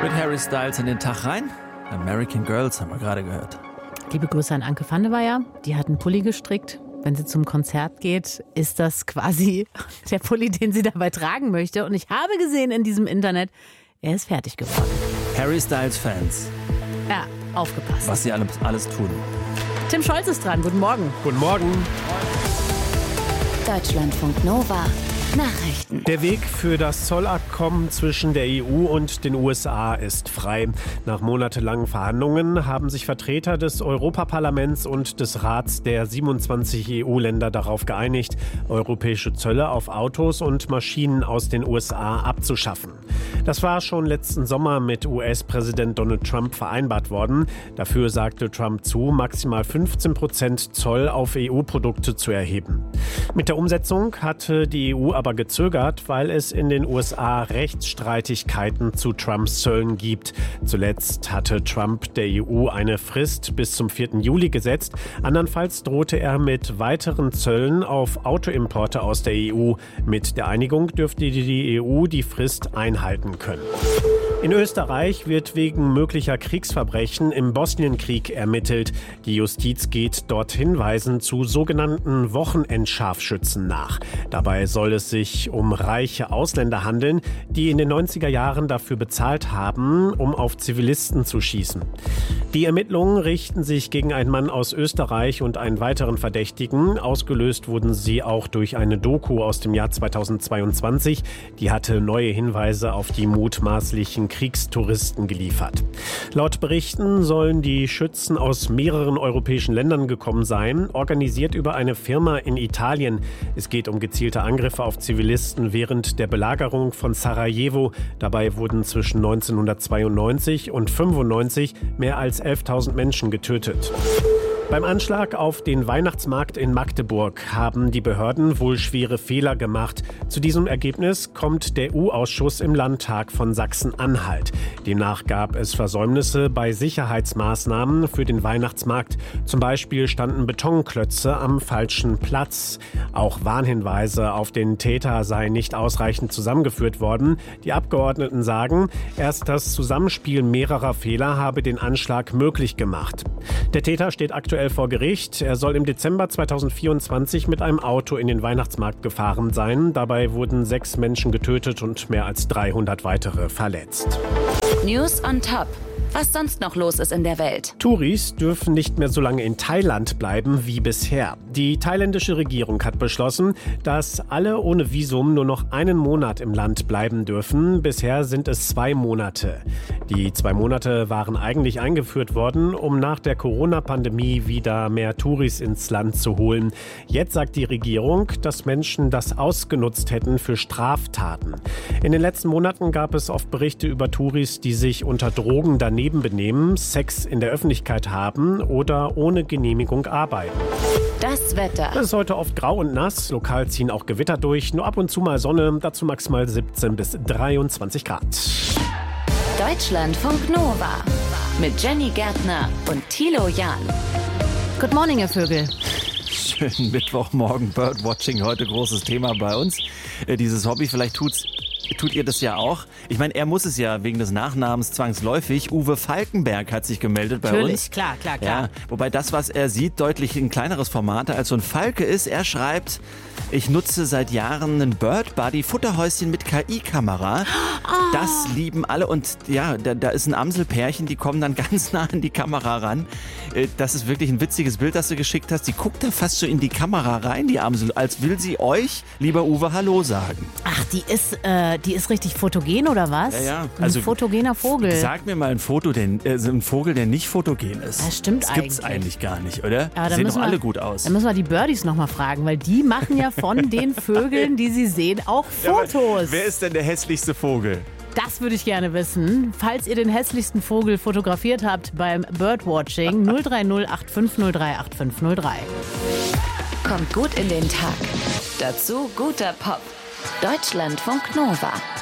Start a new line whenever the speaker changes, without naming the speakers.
Mit Harry Styles in den Tag rein. American Girls haben wir gerade gehört.
Liebe Grüße an Anke van der Weyer. Die hat einen Pulli gestrickt. Wenn sie zum Konzert geht, ist das quasi der Pulli, den sie dabei tragen möchte. Und ich habe gesehen in diesem Internet, er ist fertig geworden.
Harry Styles Fans.
Ja, aufgepasst.
Was sie alles tun.
Tim Scholz ist dran. Guten Morgen.
Guten Morgen.
Deutschlandfunk Nova. Nachrichten.
Der Weg für das Zollabkommen zwischen der EU und den USA ist frei. Nach monatelangen Verhandlungen haben sich Vertreter des Europaparlaments und des Rats der 27 EU-Länder darauf geeinigt, europäische Zölle auf Autos und Maschinen aus den USA abzuschaffen. Das war schon letzten Sommer mit US-Präsident Donald Trump vereinbart worden. Dafür sagte Trump zu, maximal 15% Zoll auf EU-Produkte zu erheben. Mit der Umsetzung hatte die EU aber gezögert, weil es in den USA Rechtsstreitigkeiten zu Trumps Zöllen gibt. Zuletzt hatte Trump der EU eine Frist bis zum 4. Juli gesetzt. Andernfalls drohte er mit weiteren Zöllen auf Autoimporte aus der EU. Mit der Einigung dürfte die EU die Frist einhalten können. In Österreich wird wegen möglicher Kriegsverbrechen im Bosnienkrieg ermittelt. Die Justiz geht dort Hinweisen zu sogenannten Wochenendscharfschützen nach. Dabei soll es sich um reiche Ausländer handeln, die in den 90er Jahren dafür bezahlt haben, um auf Zivilisten zu schießen. Die Ermittlungen richten sich gegen einen Mann aus Österreich und einen weiteren Verdächtigen. Ausgelöst wurden sie auch durch eine Doku aus dem Jahr 2022. Die hatte neue Hinweise auf die mutmaßlichen Kriegstouristen geliefert. Laut Berichten sollen die Schützen aus mehreren europäischen Ländern gekommen sein, organisiert über eine Firma in Italien. Es geht um gezielte Angriffe auf Zivilisten während der Belagerung von Sarajevo. Dabei wurden zwischen 1992 und 1995 mehr als 11.000 Menschen getötet. Beim Anschlag auf den Weihnachtsmarkt in Magdeburg haben die Behörden wohl schwere Fehler gemacht. Zu diesem Ergebnis kommt der EU-Ausschuss im Landtag von Sachsen-Anhalt. Demnach gab es Versäumnisse bei Sicherheitsmaßnahmen für den Weihnachtsmarkt. Zum Beispiel standen Betonklötze am falschen Platz. Auch Warnhinweise auf den Täter seien nicht ausreichend zusammengeführt worden. Die Abgeordneten sagen, erst das Zusammenspiel mehrerer Fehler habe den Anschlag möglich gemacht. Der Täter steht aktuell vor Gericht. Er soll im Dezember 2024 mit einem Auto in den Weihnachtsmarkt gefahren sein. Dabei wurden 6 Menschen getötet und mehr als 300 weitere verletzt.
News on Top. Was sonst noch los ist in der Welt.
Touris dürfen nicht mehr so lange in Thailand bleiben wie bisher. Die thailändische Regierung hat beschlossen, dass alle ohne Visum nur noch einen Monat im Land bleiben dürfen. Bisher sind es 2 Monate. Die 2 Monate waren eigentlich eingeführt worden, um nach der Corona-Pandemie wieder mehr Touris ins Land zu holen. Jetzt sagt die Regierung, dass Menschen das ausgenutzt hätten für Straftaten. In den letzten Monaten gab es oft Berichte über Touris, die sich unter Drogen daneben benehmen, Sex in der Öffentlichkeit haben oder ohne Genehmigung arbeiten.
Das Wetter.
Es ist heute oft grau und nass. Lokal ziehen auch Gewitter durch. Nur ab und zu mal Sonne. Dazu maximal 17 bis 23 Grad.
Deutschlandfunk Nova. Mit Jenny Gärtner und Thilo Jahn.
Good morning, ihr Vögel.
Schönen Mittwochmorgen, Birdwatching, heute großes Thema bei uns. Dieses Hobby, vielleicht tut ihr das ja auch. Ich meine, er muss es ja wegen des Nachnamens zwangsläufig. Uwe Falkenberg hat sich gemeldet bei uns.
Natürlich, klar.
Ja, wobei das, was er sieht, deutlich ein kleineres Format als so ein Falke ist. Er schreibt, ich nutze seit Jahren ein Bird Buddy Futterhäuschen mit KI-Kamera. Das lieben alle und ja, da ist ein Amselpärchen, die kommen dann ganz nah an die Kamera ran. Das ist wirklich ein witziges Bild, das du geschickt hast. Die guckt da fast so in die Kamera rein, die Amsel, als will sie euch, lieber Uwe, Hallo sagen.
Ach, die ist richtig fotogen oder was?
Ja.
Also ein fotogener Vogel.
Sag mir mal ein Vogel, der nicht fotogen ist.
Das stimmt
eigentlich. Das gibt's eigentlich gar nicht, oder?
Aber
die sehen doch alle gut aus.
Dann müssen wir die Birdies nochmal fragen, weil die machen ja von den Vögeln, die sie sehen, auch Fotos.
Ja, wer ist denn der hässlichste Vogel?
Das würde ich gerne wissen. Falls ihr den hässlichsten Vogel fotografiert habt beim Birdwatching, 030 8503 8503.
Kommt gut in den Tag. Dazu guter Pop. Deutschlandfunk Nova.